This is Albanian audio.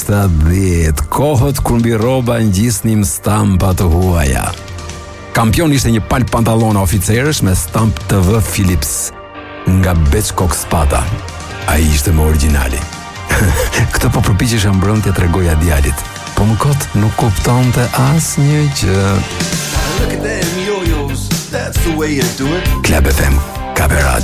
10. Kohët kur mbi rroba ngjisnim stampa të huaja. Kampion ishte një palë pantallona oficerësh me stamp TV Philips nga Beckock Spada. Ai ishte më origjinali. Këtë po përpiqesha mbrëmtje tregoja djalit, po më kot nuk kuptonte asnjë gjë. Look at them yo-yos, that's the way to do it. Club FM, Kabe Radio.